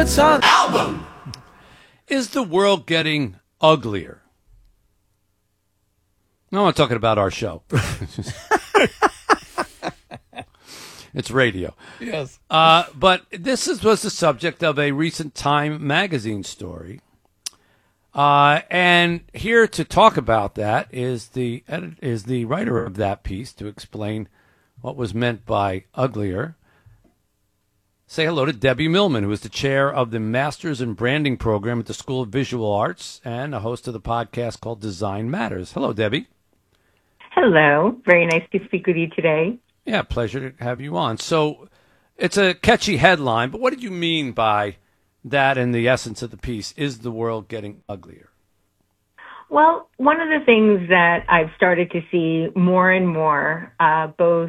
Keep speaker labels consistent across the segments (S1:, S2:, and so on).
S1: what's on album? Is the world getting uglier? No, I'm talking about our show. It's radio.
S2: Yes.
S1: But this was the subject of a recent Time magazine story. And here to talk about that is the writer of that piece to explain what was meant by uglier. Say hello to Debbie Millman, who is the chair of the Masters in Branding program at the School of Visual Arts and a host of the podcast called Design Matters. Hello, Debbie.
S3: Hello. Very nice to speak with you today.
S1: Yeah, pleasure to have you on. So it's a catchy headline, but what did you mean by that and the essence of the piece? Is the world getting uglier?
S3: Well, one of the things that I've started to see more and more, both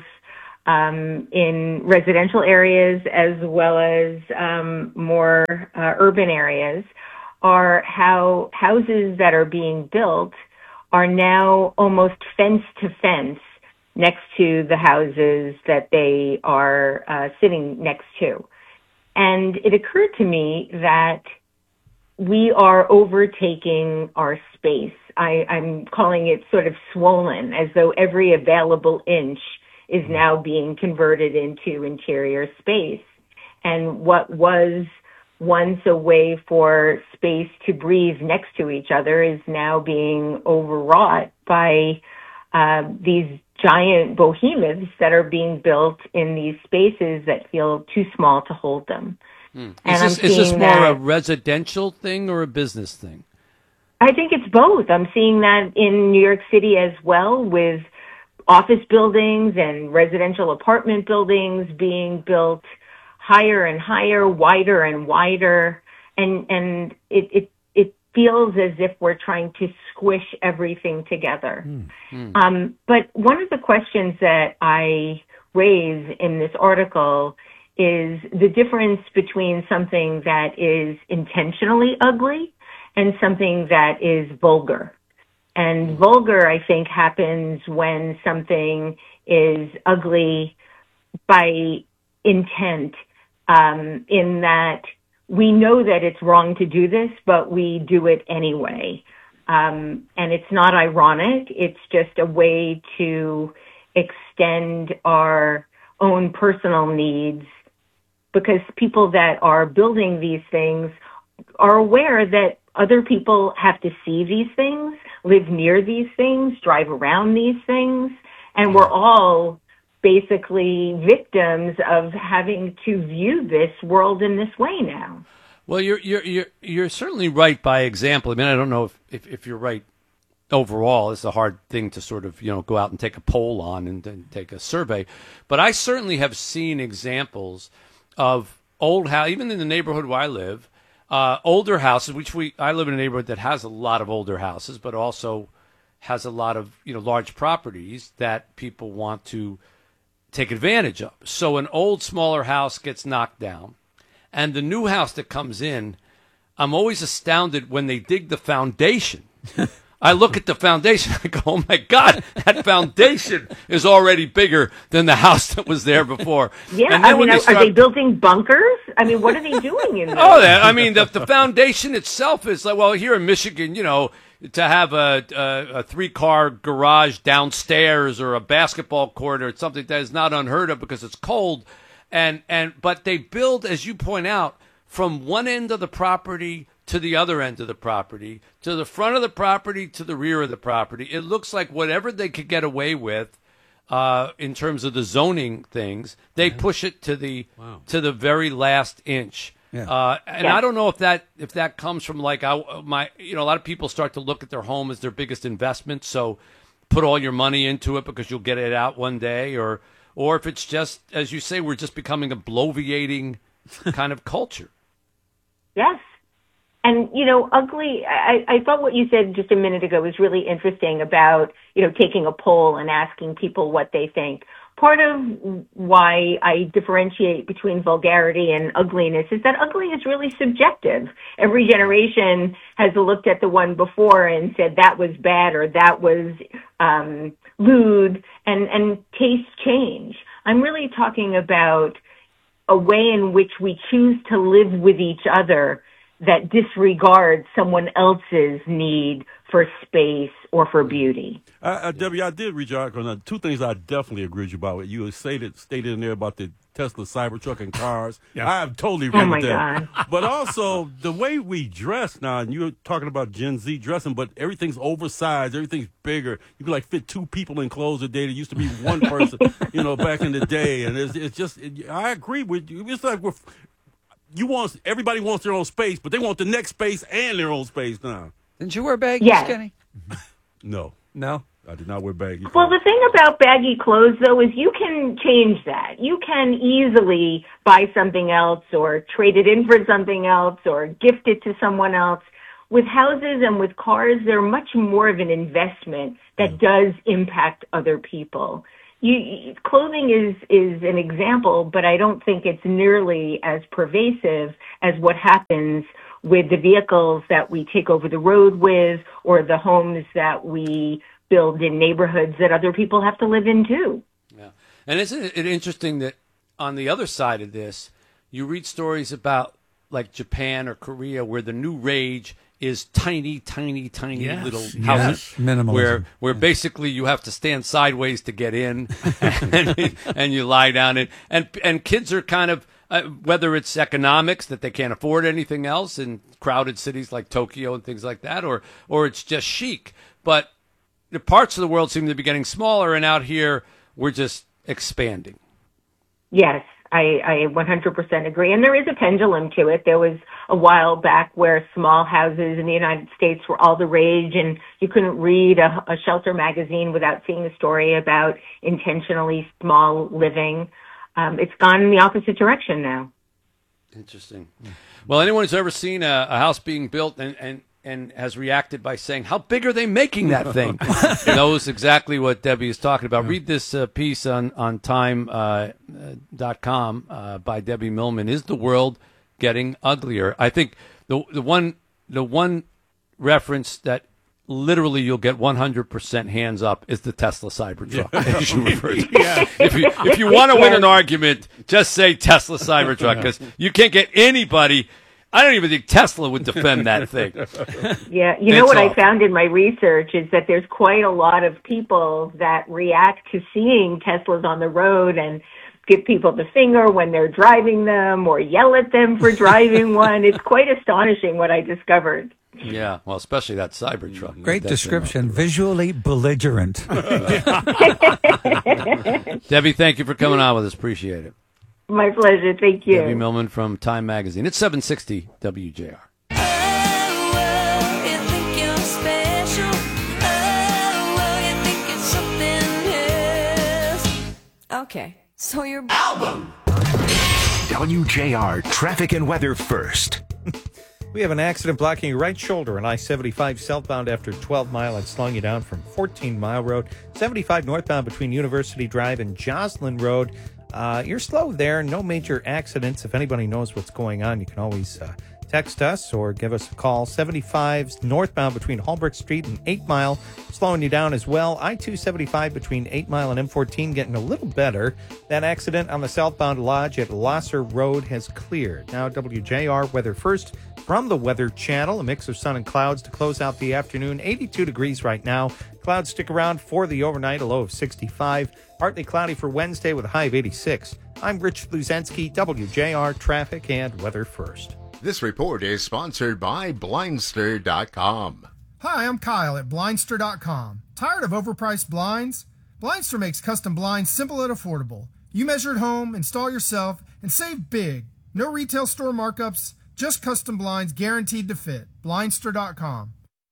S3: in residential areas as well as more urban areas, are how houses that are being built are now almost fence to fence next to the houses that they are sitting next to. And it occurred to me that we are overtaking our space. I'm calling it sort of swollen, as though every available inch is now being converted into interior space. And what was once a way for space to breathe next to each other is now being overwrought by these giant behemoths that are being built in these spaces that feel too small to hold them.
S1: And is this more a residential thing or a business thing?
S3: I think it's both. I'm seeing that in New York City as well, with office buildings and residential apartment buildings being built higher and higher, wider and wider, and it feels as if we're trying to squish everything together. But one of the questions that I raise in this article is the difference between something that is intentionally ugly and something that is vulgar. And vulgar, I think, happens when something is ugly by intent, in that we know that it's wrong to do this, but we do it anyway. And it's not ironic. It's just a way to extend our own personal needs, because people that are building these things are aware that other people have to see these things, live near these things, drive around these things, and we're all basically victims of having to view this world in this way now.
S1: Well, you're certainly right by example. I mean, I don't know if you're right overall. It's a hard thing to sort of go out and take a poll on and take a survey, but I certainly have seen examples of old house, even in the neighborhood where I live, older houses. I live in a neighborhood that has a lot of older houses, but also has a lot of large properties that people want to take advantage of. So an old, smaller house gets knocked down, and the new house that comes in, I'm always astounded when they dig the foundation. I look at the foundation, I go, oh my God, that foundation is already bigger than the house that was there before.
S3: Yeah, are they building bunkers? I mean, what are they doing in there?
S1: Oh, I mean, the foundation itself is like, well, here in Michigan, to have a three-car garage downstairs or a basketball court or something that is not unheard of because it's cold. But they build, as you point out, from one end of the property to the other end of the property, to the front of the property, to the rear of the property. It looks like whatever they could get away with in terms of the zoning things, they push it to the very last inch. Yeah. I don't know if that comes from a lot of people start to look at their home as their biggest investment, so put all your money into it because you'll get it out one day, or if it's just, as you say, we're just becoming a bloviating kind of culture.
S3: Yes. And, ugly, I thought what you said just a minute ago was really interesting about, taking a poll and asking people what they think. Part of why I differentiate between vulgarity and ugliness is that ugly is really subjective. Every generation has looked at the one before and said that was bad or that was lewd, and tastes change. I'm really talking about a way in which we choose to live with each other that disregards someone else's need for space or for beauty.
S2: Debbie, I did read your article on two things I definitely agree with you about. You stated in there about the Tesla Cybertruck and cars. Yeah. I totally agree with that. God. But also the way we dress now, and you're talking about Gen Z dressing, but everything's oversized, everything's bigger. You can like fit two people in clothes a day. There used to be one person, back in the day, and it's just. I agree with you. It's like everybody wants their own space, but they want the next space and their own space now.
S4: Didn't you wear baggy, Skinny?
S2: No. I did not wear baggy clothes.
S3: Well, the thing about baggy clothes, though, is you can change that. You can easily buy something else or trade it in for something else or gift it to someone else. With houses and with cars, they're much more of an investment that does impact other people. Clothing is an example, but I don't think it's nearly as pervasive as what happens with the vehicles that we take over the road with or the homes that we build in neighborhoods that other people have to live in too.
S1: Yeah. And isn't it interesting that on the other side of this, you read stories about like Japan or Korea where the new rage is tiny little houses where basically you have to stand sideways to get in and you lie down in and kids are kind of whether it's economics that they can't afford anything else in crowded cities like Tokyo and things like that or it's just chic, but the parts of the world seem to be getting smaller, and out here we're just expanding.
S3: Yes, I 100% agree. And there is a pendulum to it. There was a while back where small houses in the United States were all the rage, and you couldn't read a shelter magazine without seeing a story about intentionally small living. It's gone in the opposite direction now. Interesting.
S1: Well, anyone who's ever seen a house being built and has reacted by saying, how big are they making that thing? Knows exactly what Debbie is talking about. Yeah. Read this piece on time.com by Debbie Millman. Is the world getting uglier? I think the one reference that literally you'll get 100% hands up is the Tesla Cybertruck, as you referred to. Yeah. If you want to win an argument, just say Tesla Cybertruck, because you can't get anybody. I don't even think Tesla would defend that thing.
S3: Yeah, you know what I found in my research is that there's quite a lot of people that react to seeing Teslas on the road and give people the finger when they're driving them or yell at them for driving one. It's quite astonishing what I discovered.
S1: Yeah, well, especially that Cybertruck.
S4: Great description. Visually belligerent.
S1: Debbie, thank you for coming on with us. Appreciate it.
S3: My pleasure. Thank you.
S1: Debbie Millman from Time Magazine. It's 760 WJR.
S5: Okay, so your
S6: album. WJR Traffic and Weather First.
S7: We have an accident blocking your right shoulder on I-75 southbound after 12 Mile and slowing you down from 14 Mile Road. 75 northbound between University Drive and Joslyn Road. You're slow there. No major accidents. If anybody knows what's going on, you can always text us or give us a call. 75 northbound between Holbrook Street and 8 Mile, slowing you down as well. I-275 between 8 Mile and M14 getting a little better. That accident on the southbound lodge at Lasser Road has cleared. Now WJR Weather First from the Weather Channel. A mix of sun and clouds to close out the afternoon. 82 degrees right now. Clouds stick around for the overnight, a low of 65. Partly cloudy for Wednesday with a high of 86. I'm Rich Luzensky, WJR Traffic and Weather First.
S8: This report is sponsored by Blindster.com.
S9: Hi, I'm Kyle at Blindster.com. Tired of overpriced blinds? Blindster makes custom blinds simple and affordable. You measure at home, install yourself, and save big. No retail store markups, just custom blinds guaranteed to fit. Blindster.com.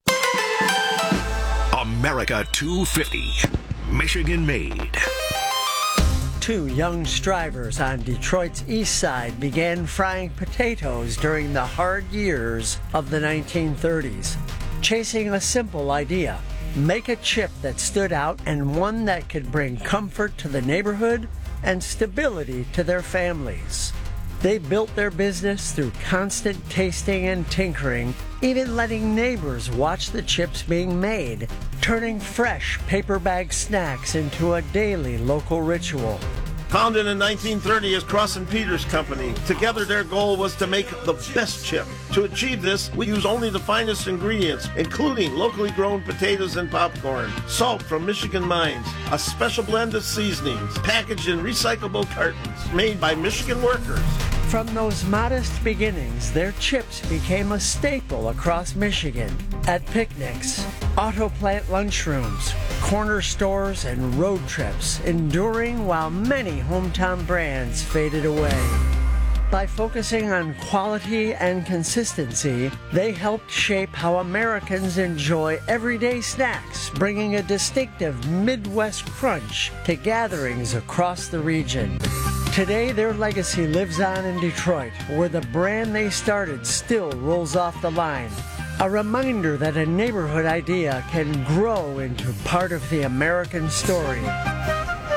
S6: America 250, Michigan made.
S10: Two young strivers on Detroit's east side began frying potatoes during the hard years of the 1930s, chasing a simple idea: make a chip that stood out and one that could bring comfort to the neighborhood and stability to their families. They built their business through constant tasting and tinkering, even letting neighbors watch the chips being made, turning fresh paper bag snacks into a daily local ritual.
S11: Founded in 1930 as Cross & Peters Company, together their goal was to make the best chip. To achieve this, we use only the finest ingredients, including locally grown potatoes and popcorn, salt from Michigan mines, a special blend of seasonings, packaged in recyclable cartons, made by Michigan workers.
S10: From those modest beginnings, their chips became a staple across Michigan. At picnics, auto plant lunchrooms, corner stores, and road trips, enduring while many hometown brands faded away. By focusing on quality and consistency, they helped shape how Americans enjoy everyday snacks, bringing a distinctive Midwest crunch to gatherings across the region. Today, their legacy lives on in Detroit, where the brand they started still rolls off the line. A reminder that a neighborhood idea can grow into part of the American story.